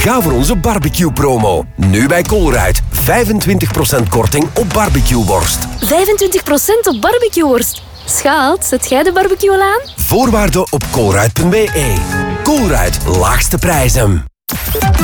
Ga voor onze barbecue-promo. Nu bij Colruyt. 25% korting op barbecueworst. 25% op barbecueworst. Schat, zet jij de barbecue al aan? Voorwaarden op colruyt.be. Colruyt, laagste prijzen.